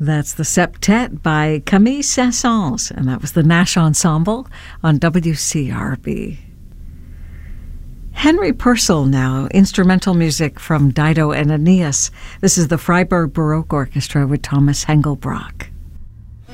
That's the Septet by Camille Saint-Saëns, and that was the Nash Ensemble on WCRB. Henry Purcell now, instrumental music from Dido and Aeneas. This is the Freiburg Baroque Orchestra with Thomas Hengelbrock.